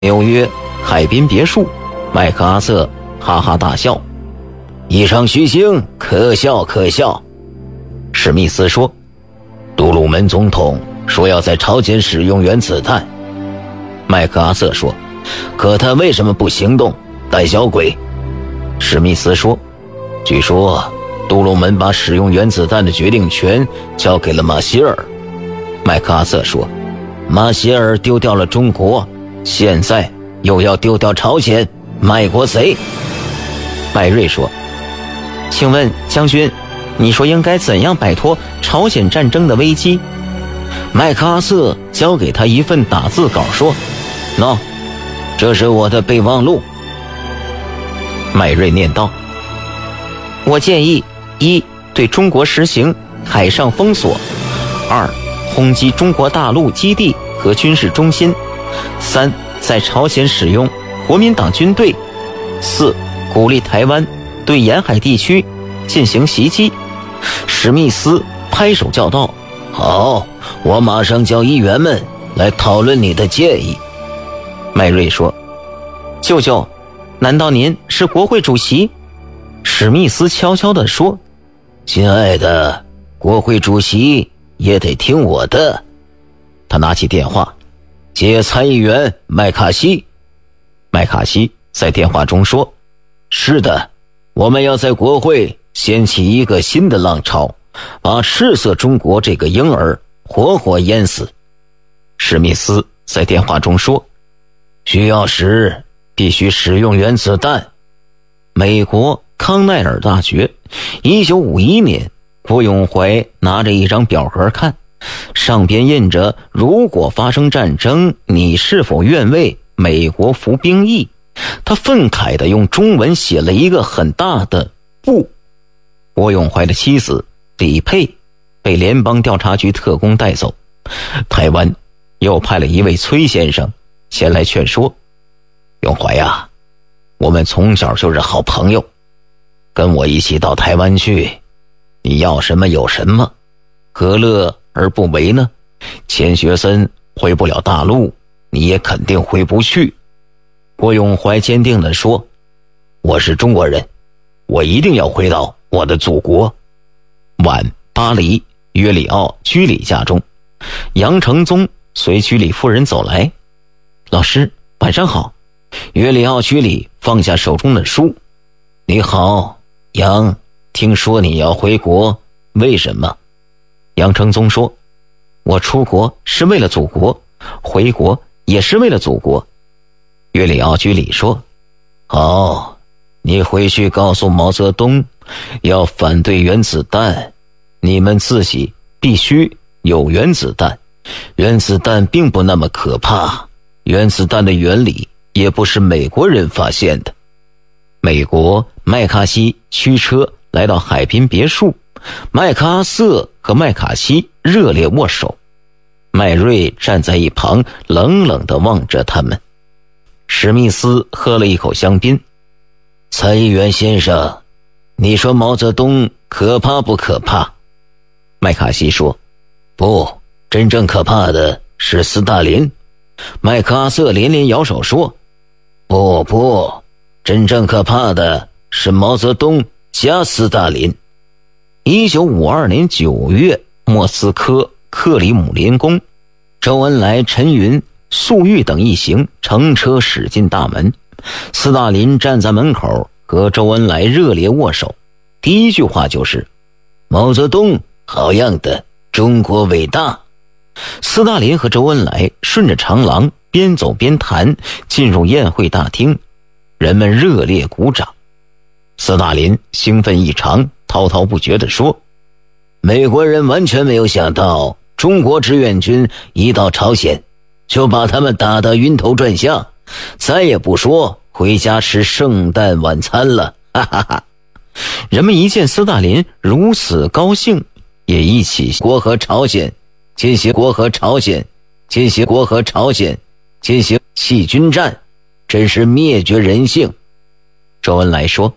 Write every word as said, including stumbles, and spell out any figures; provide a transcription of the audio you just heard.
纽约海滨别墅，麦克阿瑟哈哈大笑。一场虚惊，可笑可笑。史密斯说，杜鲁门总统说要在朝鲜使用原子弹。麦克阿瑟说，可他为什么不行动？胆小鬼。史密斯说，据说杜鲁门把使用原子弹的决定权交给了马歇尔。麦克阿瑟说，马歇尔丢掉了中国，现在又要丢掉朝鲜，卖国贼。麦瑞说，请问将军，你说应该怎样摆脱朝鲜战争的危机？麦克阿瑟交给他一份打字稿说，喏，这是我的备忘录。麦瑞念道，我建议：一、对中国实行海上封锁；二、轰击中国大陆基地和军事中心；三、在朝鲜使用国民党军队；四、鼓励台湾对沿海地区进行袭击。史密斯拍手叫道，好，我马上叫议员们来讨论你的建议。麦瑞说，舅舅，难道您是国会主席？史密斯悄悄地说，亲爱的，国会主席也得听我的。他拿起电话接参议员麦卡锡。麦卡锡在电话中说，是的，我们要在国会掀起一个新的浪潮，把赤色中国这个婴儿活活淹死。史密斯在电话中说，需要时必须使用原子弹。美国康奈尔大学一九五一年，郭永怀拿着一张表格看，上边印着，如果发生战争，你是否愿为美国服兵役？他愤慨地用中文写了一个很大的不。郭永怀的妻子李佩被联邦调查局特工带走，台湾又派了一位崔先生前来劝说，永怀呀，我们从小就是好朋友，跟我一起到台湾去，你要什么有什么，何乐而不为呢？钱学森回不了大陆，你也肯定回不去。郭永怀坚定地说，我是中国人，我一定要回到我的祖国。晚巴黎约里奥居里家中，杨承宗随居里夫人走来，老师晚上好。约里奥居里放下手中的书，你好，杨，听说你要回国，为什么？杨承宗说，我出国是为了祖国，回国也是为了祖国。约里奥居里说，好，你回去告诉毛泽东要反对原子弹，你们自己必须有原子弹，原子弹并不那么可怕，原子弹的原理也不是美国人发现的。美国麦卡锡驱车来到海滨别墅，麦克阿瑟和麦卡锡热烈握手，麦瑞站在一旁冷冷地望着他们。史密斯喝了一口香槟，参议员先生，你说毛泽东可怕不可怕？麦卡锡说，不，真正可怕的是斯大林。麦克阿瑟连连摇手说，不不，真正可怕的是毛泽东加斯大林。一九五二年九月，莫斯科克里姆林宫，周恩来、陈云、粟裕等一行乘车驶进大门，斯大林站在门口和周恩来热烈握手，第一句话就是毛泽东好样的，中国伟大。斯大林和周恩来顺着长廊边走边谈，进入宴会大厅，人们热烈鼓掌。斯大林兴奋异常，滔滔不绝地说，美国人完全没有想到中国志愿军一到朝鲜就把他们打得晕头转向，再也不说回家吃圣诞晚餐了，哈哈哈。人们一见斯大林如此高兴，也一起国和朝鲜进行国和朝鲜进行国和朝鲜进行弃军战，真是灭绝人性。周恩来说，